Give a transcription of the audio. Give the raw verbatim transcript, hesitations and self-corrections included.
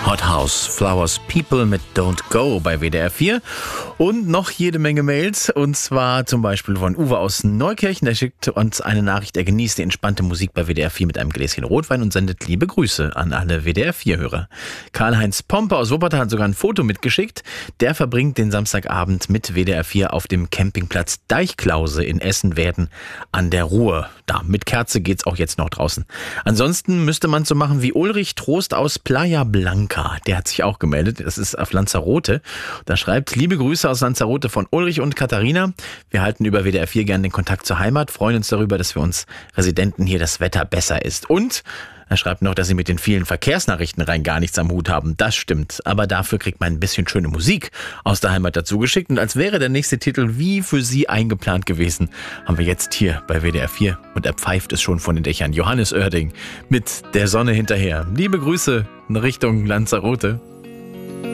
Hot House Flowers People mit Don't Go bei W D R vier. Und noch jede Menge Mails. Und zwar zum Beispiel von Uwe aus Neukirchen. Der schickt uns eine Nachricht. Er genießt die entspannte Musik bei W D R vier mit einem Gläschen Rotwein und sendet liebe Grüße an alle W D R vier Hörer. Karl-Heinz Pomper aus Wuppertal hat sogar ein Foto mitgeschickt. Der verbringt den Samstagabend mit W D R vier auf dem Campingplatz Deichklause in Essen-Werden an der Ruhr. Da, mit Kerze geht's auch jetzt noch draußen. Ansonsten müsste man so machen wie Ulrich Trost aus Playa Blanca. Der hat sich auch gemeldet. Das ist auf Lanzarote. Da schreibt: Liebe Grüße aus Lanzarote von Ulrich und Katharina. Wir halten über W D R vier gerne den Kontakt zur Heimat, freuen uns darüber, dass für uns Residenten hier das Wetter besser ist. Und er schreibt noch, dass sie mit den vielen Verkehrsnachrichten rein gar nichts am Hut haben. Das stimmt. Aber dafür kriegt man ein bisschen schöne Musik aus der Heimat dazu geschickt. Und als wäre der nächste Titel wie für sie eingeplant gewesen, haben wir jetzt hier bei W D R vier, und er pfeift es schon von den Dächern, Johannes Oerding mit Der Sonne hinterher. Liebe Grüße in Richtung Lanzarote.